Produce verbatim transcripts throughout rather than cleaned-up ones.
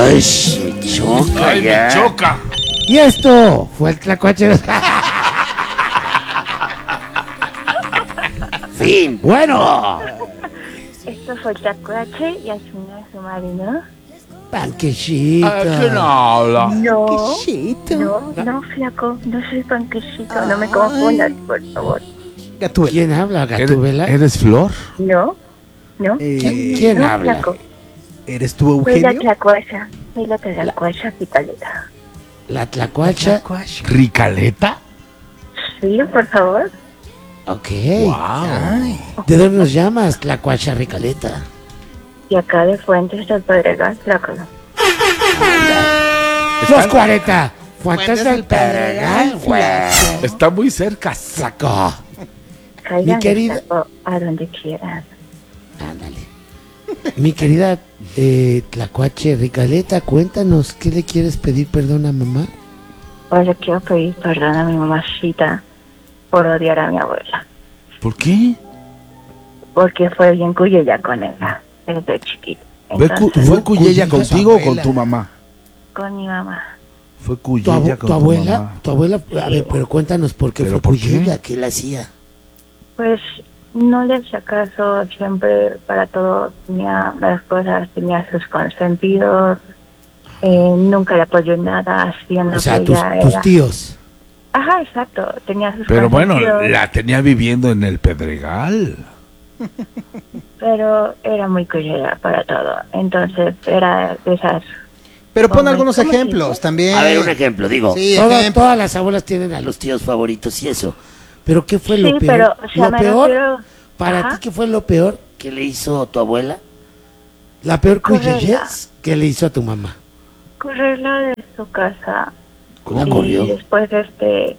Ay, me choca Ay, ya. me choca. Y esto fue el tlacuache. Fin. Bueno. Esto fue el tlacuache y al final su madre, ¿no? Panquecito. Ah, ¿quién habla? No, Panquecito. no, no, flaco, no soy panquecito, no me confundas, por favor. Gatúbela. ¿Quién habla, Gatúbela? ¿Eres, ¿Eres Flor? No, no. ¿Quién, quién no, habla? Flaco. ¿Eres tú, Soy la Eugenio? tlacuacha, soy la tlacuacha picaleta. La tlacuacha. ¿Ricaleta? Sí, por favor. Ok. Wow. ¿De dónde nos llamas, tlacuacha ricaleta? Y acá de Fuentes del Pedregal, flaco. Los cuarenta. Fuentes del Pedregal, güey. Está muy cerca. Sacó. Caigan, Mi querida- flaco, a donde quieran. Ándale. Mi querida eh, tlacuache ricaleta, cuéntanos, ¿qué le quieres pedir perdón a mamá? Pues le quiero pedir perdón a mi mamacita por odiar a mi abuela. ¿Por qué? Porque fue bien cuyella con ella desde chiquito. ¿Fue, cu- Entonces, ¿Fue Cuyella Cuyella, contigo o con abuela. tu mamá? con mi mamá. Fue ¿Tu, Cuyella abu- con tu abuela? mamá. ¿Tu abuela? A ver, pero cuéntanos por qué ¿Pero fue por qué? Cuyella, ¿qué le hacía? Pues no le hacía caso, siempre para todo tenía las cosas, tenía sus consentidos, eh, nunca le apoyó en nada, haciendo O sea, que tus, ella tus era- tíos. Ajá, exacto, tenía sus Pero bueno, consentidos, la tenía viviendo en el Pedregal. pero era muy cuyera para todo, entonces era de esas... Pero pon Hombre, algunos ¿cómo se ejemplos dice? también. A ver, un ejemplo, digo. Sí, Todas, ejemplo. todas las abuelas tienen a los tíos favoritos y eso. Pero ¿qué fue Sí, lo peor? pero, o sea, lo me peor, refiero- para Ajá. ti, ¿qué fue lo peor ¿Qué le hizo tu abuela? La peor Correrla. cuyellez que le hizo a tu mamá? Correrla de su casa. ¿Cómo y corrió? después este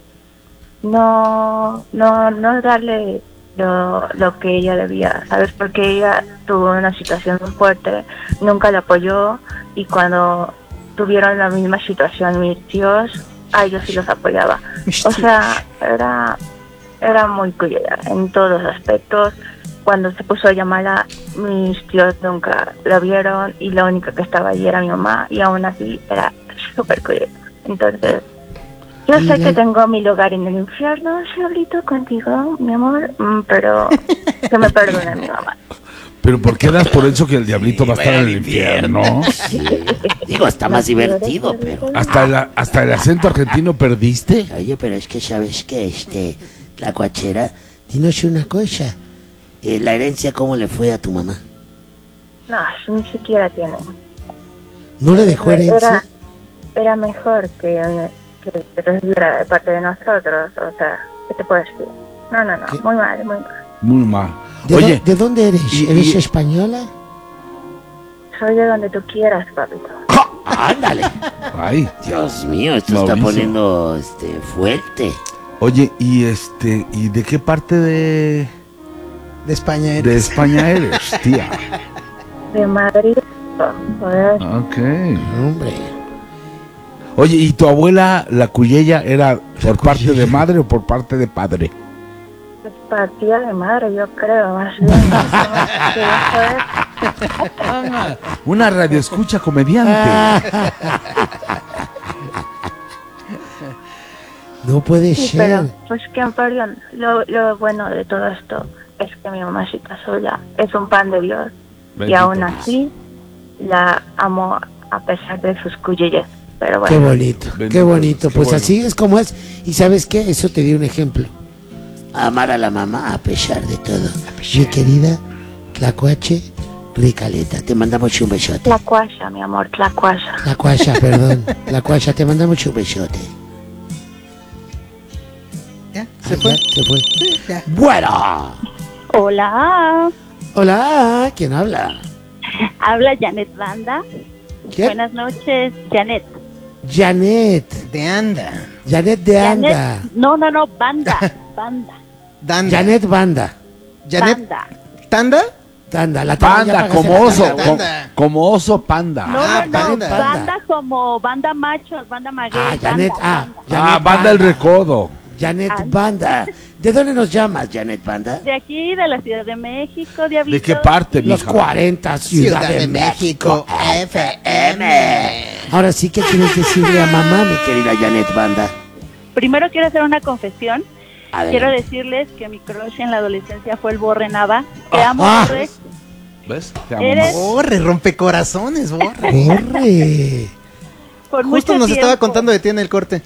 no no no darle lo, lo que ella debía, sabes, porque ella tuvo una situación muy fuerte, nunca la apoyó, y cuando tuvieron la misma situación mis tíos, a ellos sí los apoyaba. Mis O tíos. sea, era era muy cuidada en todos los aspectos. Cuando se puso ella mala, mis tíos nunca la vieron y la única que estaba allí era mi mamá, y aún así era súper cuidada. Entonces, yo sé Mira. que tengo mi lugar en el infierno, Diablito, contigo, mi amor, mm, pero que me perdone mi mamá. Pero ¿por qué das por eso que el diablito va a estar en el infierno? Sí. Digo, está más divertido, pero... ¿Hasta el, hasta el acento argentino perdiste? Oye, pero es que sabes que este... La cuachera... Dinos una cosa. eh, la herencia, ¿cómo le fue a tu mamá? No, ni siquiera tiene. ¿No le dejó Era, herencia? era mejor que, que, que recibiera de parte de nosotros, o sea, ¿qué te puedo decir? No, no, no, ¿Qué? muy mal, muy mal. Muy mal. ¿De, Oye, dó- ¿de dónde eres? y- ¿Eres y- española? Soy de donde tú quieras, papito. ¡Ándale! ay, Dios mío, esto Mauricio. está poniendo este fuerte. oye, y este, ¿y de qué parte de, De España de eres. España eres, tía? De Madrid, joder. Ok. Hombre. Oye, ¿y tu abuela, la Cuyella, era por parte de madre o por parte de padre? Es partida de madre, yo creo, más bien. Que joder. Una radioescucha comediante. No puede Sí, ser. pero, pues que perdón, lo, lo bueno de todo esto es que mi mamacita sola es un pan de Dios, y Bendito aún Dios. así la amo a pesar de sus cuyelles. Pero Qué bueno, bonito, Bendito qué bonito. Dios, qué Pues bueno. así es como es. ¿Y sabes qué? Eso te dio un ejemplo. Amar a la mamá a pesar de todo. Mi querida Tlacuache Ricaleta, Te mandamos un besote. tlacuacha, mi amor, tlacuacha. Tlacuacha, perdón. Tlacuacha, te mandamos un besote. ¿Ya? Ah, ¿Se fue? ya, se fue. Sí, ya. Bueno. Hola, Hola, ¿quién habla? habla Janet Banda. ¿Quién? Buenas noches, Janet. Janet. De anda. Janet de Anda. Janet, no, no, no, Banda, Banda, Danda. Janet Banda. Janet. Banda. ¿Tanda? Tanda, la tanda, ya Panda, págasela, como oso, tanda. co- Panda. como oso panda. No, Ah, no, no, Banda. banda. como banda machos, banda maguey. Ah, Janet, banda, ah, banda. Janet Ah, banda el recodo. Janet Ah. Banda. ¿De dónde nos llamas? Janet Banda. De aquí, de la Ciudad de México, Diablito. ¿De qué parte, Los mija? cuarenta, Ciudad, Ciudad de, de México. México. F M. Ahora sí, ¿qué quieres decirle a mamá, mi Querida Janet Banda. Primero quiero hacer una confesión. Adelante. Quiero decirles que mi crush en la adolescencia fue el Borre Nava. Te amo, Ah. Borre. ¿Ves? Te amo Eres- más. Borre, rompecorazones, borre. Borre? Por Justo mucho nos estaba tiempo. contando de ti en el corte.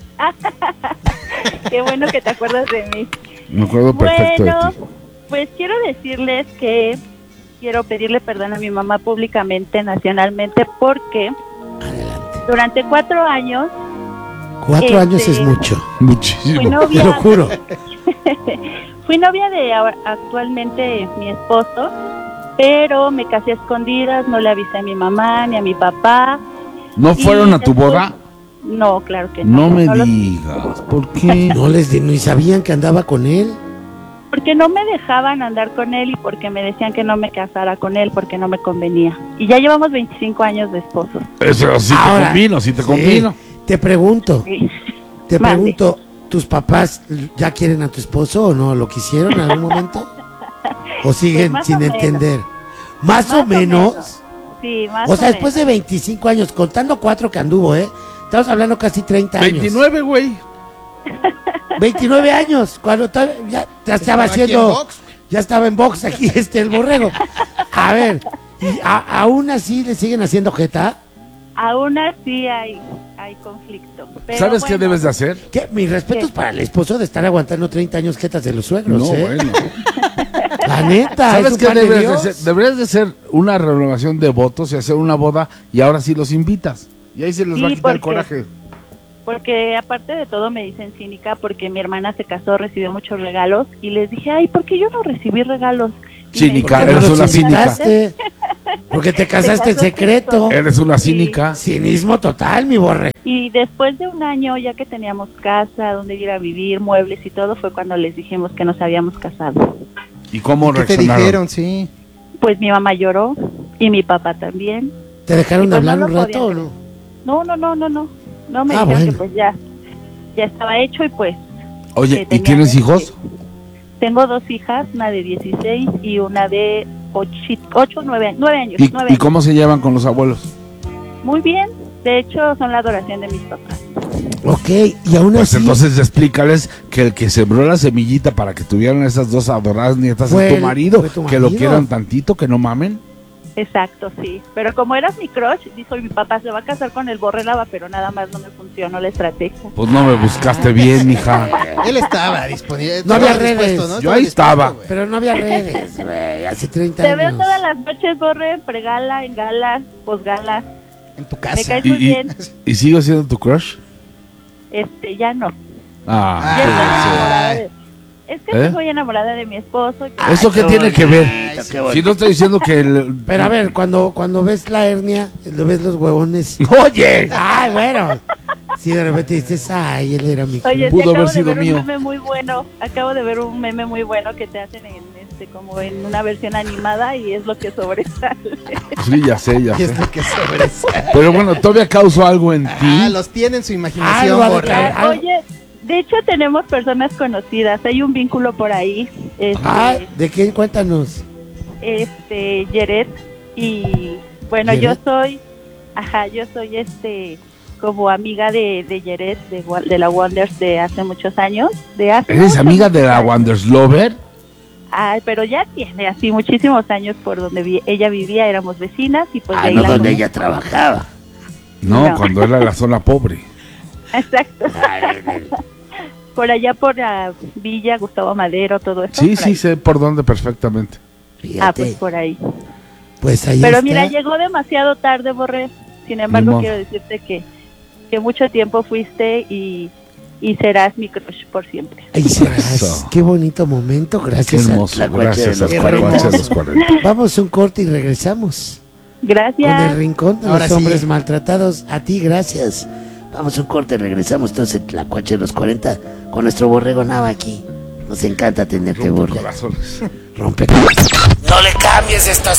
Qué bueno que te acuerdas de mí. Me acuerdo perfecto Bueno, de ti. pues quiero decirles que quiero pedirle perdón a mi mamá públicamente, nacionalmente, porque Adelante. durante cuatro años Cuatro Este- años es mucho. fui Muchísimo. Te lo novia, juro. fui novia de ahora- actualmente mi esposo, pero me casé a escondidas, no le avisé a mi mamá ni a mi papá. ¿No Y fueron a tu después- boda? No, claro que no. No me lo- digas. ¿Por qué? No les di, ni sabían que andaba con él. Porque no me dejaban andar con él y porque me decían que no me casara con él porque no me convenía. Y ya llevamos veinticinco años de esposos. Eso sí te Ahora, convino, sí te sí. convino. Te pregunto, Sí. te Mande. pregunto, ¿tus papás ya quieren a tu esposo o no? ¿Lo quisieron en algún momento? ¿O siguen Pues más sin o menos. entender? ¿Más, Más o o menos? menos. Sí, más O sea, o después menos. de veinticinco años, contando cuatro que anduvo, ¿eh? Estamos hablando casi treinta años. veintinueve, güey. veintinueve años, cuando todavía- ya, ya estaba aquí en haciendo, box. ya estaba en box aquí este el borrego. A ver, y a- aún así le siguen haciendo jeta. Aún así hay, hay conflicto. Pero ¿Sabes qué bueno, debes de hacer? Que mis respetos ¿Qué? para el esposo de estar aguantando treinta años jetas de los suegros, No, ¿eh? bueno. La neta, ¿Sabes es un qué pan de debes de Dios. hacer? Deberías de hacer una renovación de votos y hacer una boda y ahora sí los invitas. Y ahí se les va a Sí, quitar el porque- coraje. Porque aparte de todo me dicen cínica porque mi hermana se casó, recibió muchos regalos y les dije, ay, ¿por qué yo no recibí regalos? Y me Cínica, dijeron, ¿Por qué eres no una los cínica. invitaste? Porque te casaste en casaste secreto. Eres una Sí. cínica. Cinismo total, mi borre. Y después de un año, ya que teníamos casa, donde ir a vivir, muebles y todo, fue cuando les dijimos que nos habíamos casado. ¿Y cómo ¿Qué te reaccionaron? dijeron? Sí. Pues mi mamá lloró y mi papá también. ¿Te dejaron Y pues hablar no un lo rato o podían no? No, no, no, no, no. No me Ah, dijeron bueno. que pues ya, ya estaba hecho y pues Oye, que ¿y tenía tienes este- hijos? Tengo dos hijas, una de dieciséis y una de ocho, nueve, nueve años. ¿Y, nueve y años. cómo se llevan con los abuelos? Muy bien. De hecho, son la adoración de mis papás. Ok, y aún Pues así entonces explícales que el que sembró la semillita para que tuvieran esas dos adoradas nietas Fue es tu el- marido, fue tu que lo marido. quieran tantito, que no mamen. Exacto, sí. Pero como eras mi crush, dijo mi papá, se va a casar con el Borre Lava, pero nada más no me funcionó la estrategia. Pues no me buscaste bien, mija. Él estaba disponible. No había estaba dispuesto, redes. ¿no? Yo ahí dispuesto, estaba. güey. Pero no había redes, güey, hace treinta Te veo años. todas las noches, Borre, pregala, en gala, posgala. En tu Me casa. caes ¿Y, muy y, bien. y sigo siendo tu crush? Este, ya no. Ah, Ya estoy enamorada Ay. de- Es que ¿Eh? estoy muy enamorada de mi esposo. ¿eso qué qué tiene que ver? bonito, qué Si bonito. no estoy diciendo que... el- Pero a ver, cuando, cuando ves la hernia, lo ves los huevones. Oye, Ay, bueno. Si de repente dices, ay, él era mi Oye, Pudo sí, acabo haber de sido ver mío. un meme muy bueno. Acabo de ver un meme muy bueno que te hacen en este como en una versión animada y es lo que sobresale. sí, ya sé, ya ¿Qué sé. es lo que sobresale? Pero bueno, todavía causó algo en Ah, ti. los tiene en su imaginación, Algo ha de borre. caer. Ah, Oye, de hecho tenemos personas conocidas, hay un vínculo por ahí. Este, Ah, ¿de quién? Cuéntanos. este Yeret y bueno, ¿Yeret? yo soy, ajá, yo soy este como amiga de, de Yeret, de, Wa- de la Wonders de hace muchos años. De hace ¿Eres muchos, amiga de muchos la años. Wanderslover? Ay, pero ya tiene así muchísimos años por donde vi- ella vivía, éramos vecinas y pues de Ah, ahí no, la donde conocí. ella trabajaba. No, No. cuando era la zona pobre. Exacto, Ay, por allá por la Villa Gustavo Madero, todo eso. Sí, por sí, ahí. sé por dónde perfectamente. Ah, Fíjate. pues por ahí. Pues ahí Pero está. mira, llegó demasiado tarde, Borré. Sin embargo, modo. quiero decirte que, que mucho tiempo fuiste y, y serás mi crush por siempre. Ahí serás. Eso. Qué bonito momento, Qué gracias. a- hermoso. la cuacha Gracias de a los la cuarenta. cuacha de los cuarenta. Vamos a un corte y regresamos. Con el Gracias. rincón de Ahora los sí. hombres maltratados. A ti, gracias. Vamos a un corte, regresamos entonces la cuacha de los cuarenta con nuestro borrego Nava aquí. Nos encanta tenerte, borrego. Corazones. Rompe. No le cambies esta